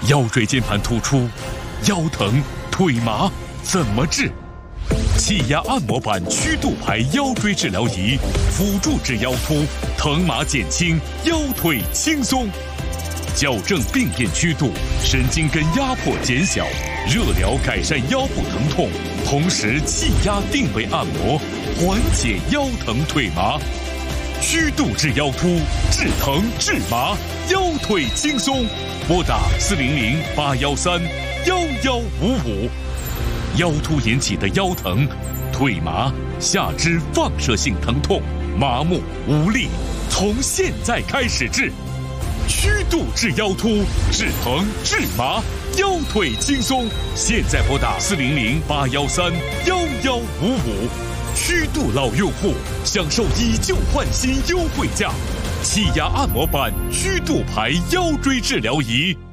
腰椎间盘突出、腰疼、腿麻怎么治？气压按摩板曲度排腰椎治疗仪，辅助治腰突，疼麻减轻，腰腿轻松。矫正病变曲度，神经根压迫减小，热疗改善腰部疼痛，同时气压定位按摩，缓解腰疼腿麻。曲度治腰突，治疼治麻，腰腿轻松。拨打400-813-1155。腰突引起的腰疼、腿麻、下肢放射性疼痛、麻木无力，从现在开始治。曲度治腰突，治疼治麻，腰腿轻松。现在拨打400-813-1155。曲度老用户享受以旧换新优惠价，气压按摩板曲度排腰椎治疗仪。